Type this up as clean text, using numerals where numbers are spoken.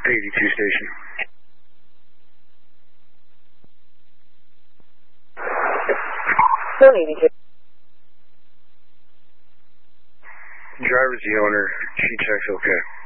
82 station. Driver's the owner. She checks okay.